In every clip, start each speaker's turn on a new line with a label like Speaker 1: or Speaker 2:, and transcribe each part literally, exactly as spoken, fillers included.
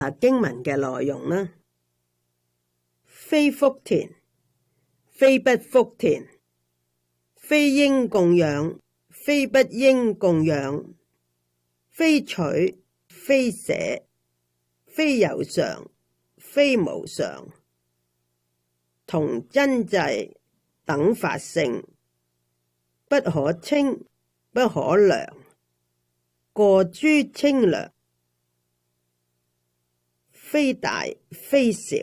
Speaker 1: 啊經文嘅內容啦。非福田，非不福田，非應供養，非不應供養，非取，非捨，非有常，非無常，同真際，等法性，不可稱，不可量，過諸清涼，非大非小。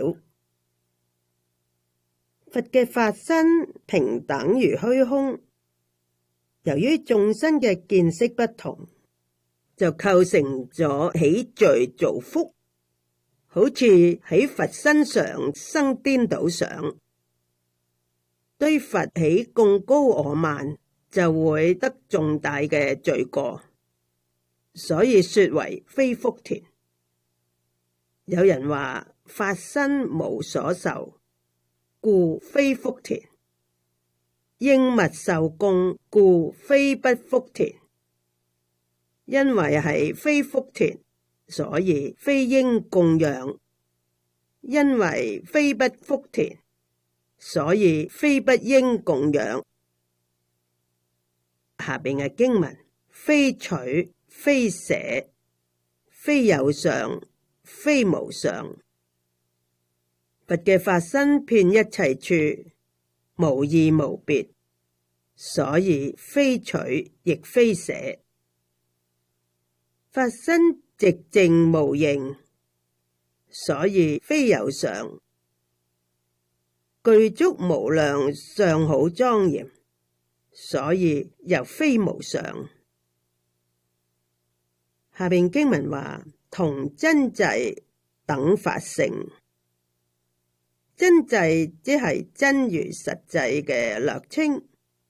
Speaker 1: 佛嘅法身平等如虛空，由於眾生嘅見識不同，就構成咗起罪造福，好似喺佛身上生顛倒想，對佛起貢高我慢，就會得重大嘅罪過，所以說為非福田。有人話法身無所受，故非福田；應勿受供，故非不福田。因為係非福田，所以非應供養；因為非不福田，所以非不應供養。下邊嘅經文：非取，非捨，非有常，非無常。佛嘅法身遍一切處，無異無別，所以非取亦非捨。法身寂靜無形，所以非有常。具足無量相好莊嚴，所以又非無常。下邊經文話：同真際，等法性。真際即係真如實際嘅略稱，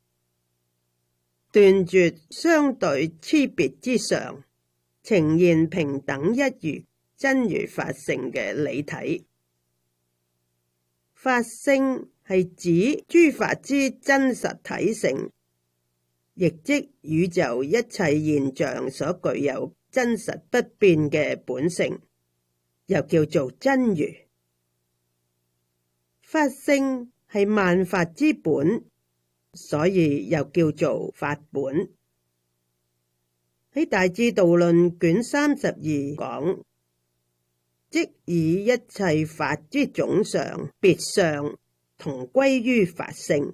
Speaker 1: 斷絕相對差別之上，呈現平等一如真如法性嘅理體。法性係指諸法之真實體性，亦即宇宙一切現象所具有真實不變嘅本性，又叫做真如。法性係萬法之本，所以又叫做法本。喺《大智度論》卷三十二講，即以一切法之總相、別相同歸於法性。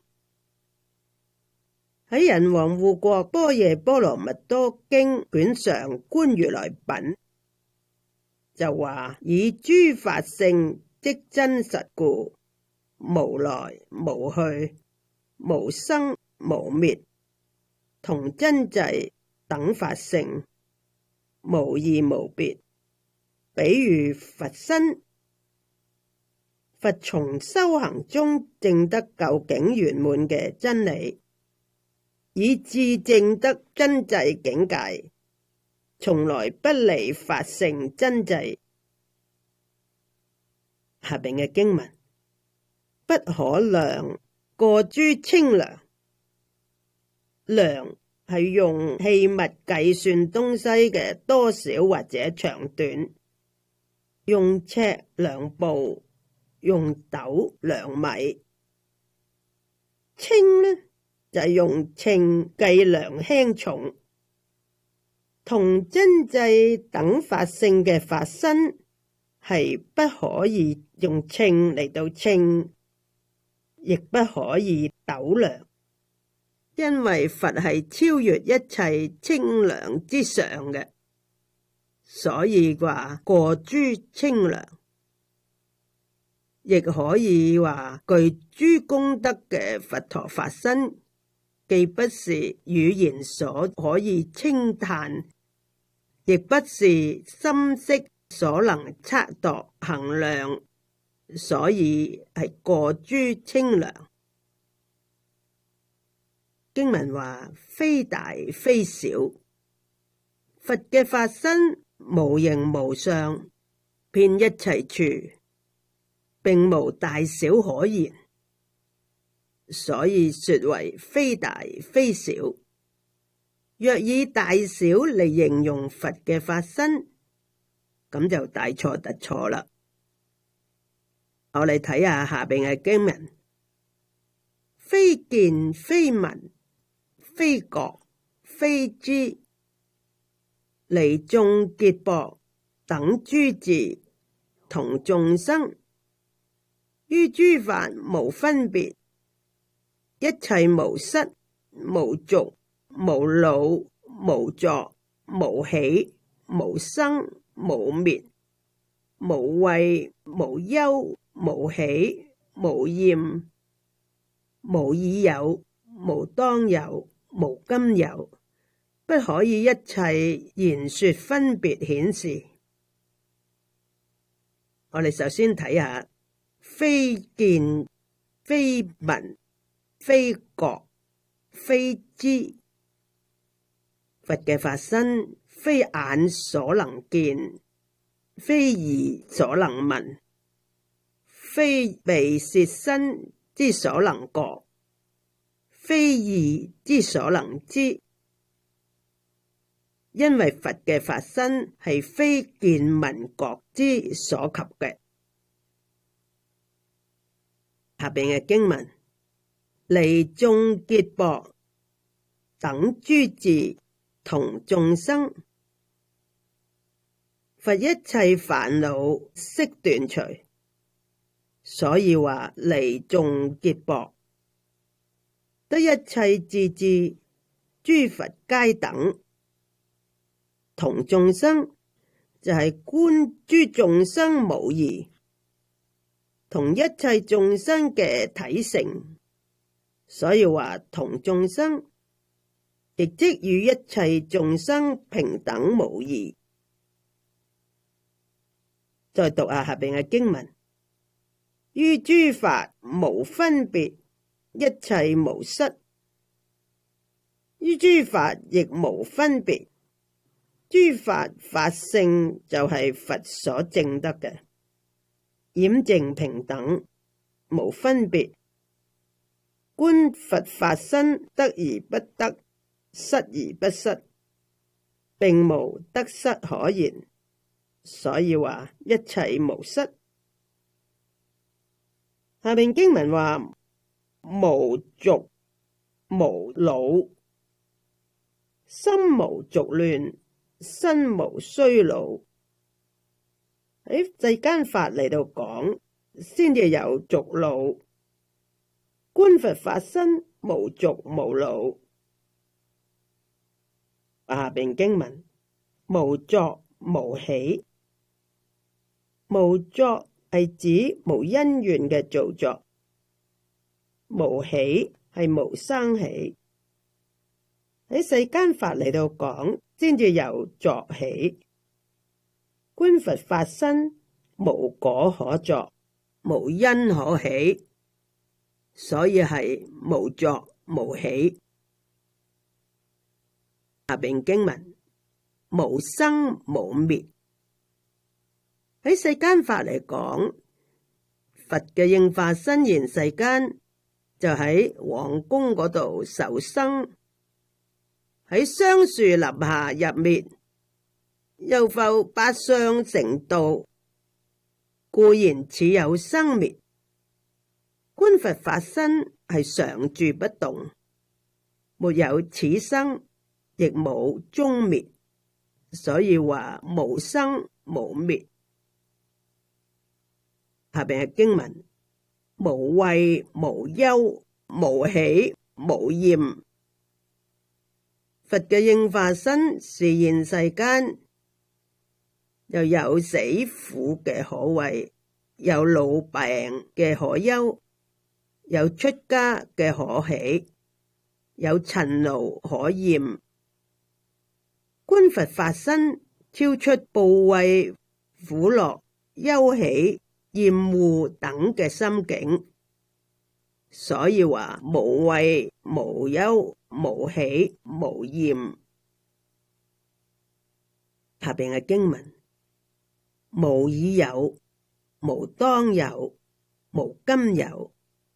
Speaker 1: 喺《人王護國般若波羅蜜多經》卷上觀如來品就話：以諸法性即真實故，無來無去，無生無滅，同真際，等法性，無異無別。比如佛身，佛從修行中證得究竟圓滿嘅真理，以至證得真際境界，從來不離法性真際。下邊嘅經文：不可量，過諸清涼。量係用器物計算東西嘅多少或者長短，用尺量步，用斗量米。清呢就係用秤計量輕重。同真際等法性嘅法身係不可以用秤嚟到稱，亦不可以斗量，因為佛係超越一切清涼之上嘅，所以話過諸清涼，亦可以話具諸功德嘅佛陀法身，既不是語言所可以稱嘆，亦不是心識所能測度衡量，所以係過諸清涼。經文話：非大非小，佛嘅法身無形無相，遍一切處，並無大小可言，所以說為非大非小。若以大小嚟形容佛嘅法身， 咁就大錯特錯啦。我哋睇下下邊嘅經文：非見非聞非覺非知，離眾結縛等諸字，同眾生，於諸法無分別，一切無失無續無老無作無起無生無滅，無畏無憂無喜無厭，無已有無當有無今有，不可以一切言說分別顯示。我哋首先睇下非見非聞非覺非知，佛嘅法身非眼所能見，非耳所能聞，非鼻舌身之所能覺，非意之所能知。因為佛嘅法身係非見聞覺之所及嘅。下邊嘅經文：離眾結縛等諸字，同眾生，佛一切煩惱悉斷除，所以話離眾結縛，得一切智智，諸佛皆等。同眾生就係觀諸眾生無異，同一切眾生嘅體性，所以話同眾生，亦即與一切眾生平等無異。再讀下下邊嘅經文：於諸法無分別，一切無失；於諸法亦無分別。諸法法性就係佛所證得嘅，染淨平等，無分別。觀佛法身得而不得，失而不失，並無得失可言，所以話一切無失。下面經文話無續無老，心無續亂，身無衰老。喺世間法嚟到講，先至有續老。觀佛法身無續無老。下邊經文無作無起，無作係指無因緣嘅造作，無起係無生起。喺世間法嚟到講，先至有作起。觀佛法身無果可作，無因可起，所以係無作無起。下邊經文無生無滅。喺世間法嚟講，佛嘅應化身現世間，就喺皇宮嗰度受生，喺桑樹林下入滅，又復八相成道，固然似有生滅。觀佛法身係常住不動，沒有此生，亦冇終滅，所以話無生無滅。下邊係經文無畏無憂無喜無厭。佛嘅應化身示現世間，又有死苦嘅可畏，有老病嘅可憂，有出家嘅可喜，有塵勞可厭。觀佛法身超出怖畏、苦樂、憂喜、厭惡等嘅心境，所以話無畏無憂無喜無厭。下邊嘅經文無已有無當有無今有。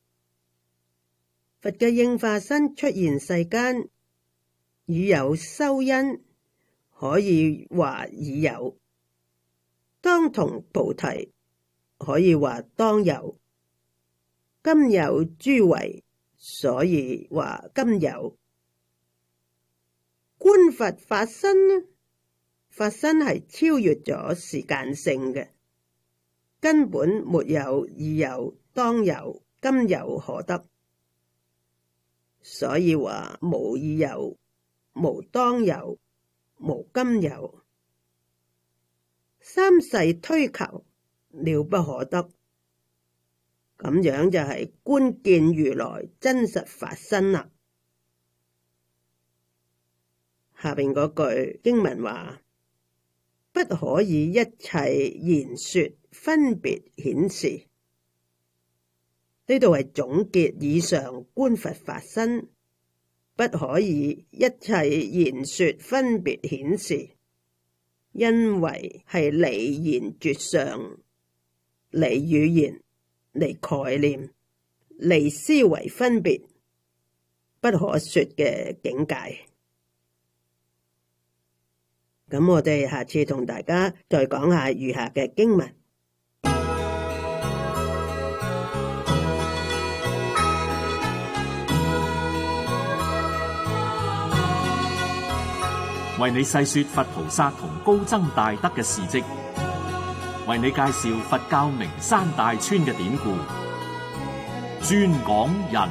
Speaker 1: 佛嘅應化身出現世間，已有修因，可以話已有。 當同菩提，可以話當有。今有諸位，所以話今有。觀佛法身呢？法身係超越咗時間性嘅，根本沒有已有、當有、今有可得。所以話無已有、無當有、無今有。三世推求，了不可得。咁樣就係觀見如來真實法身啦。下邊嗰句經文話：不可以一切言說分別顯示。呢度係總結以上觀佛法身，不可以一切言說分別顯示，因為係離言絕相，離語言、離概念、離思維分別，不可說嘅境界。咁我哋下次同大家再講下餘下嘅經文。
Speaker 2: 為你細說佛菩薩同高僧大德嘅事跡，為你介紹佛教名山大川嘅典故，專講人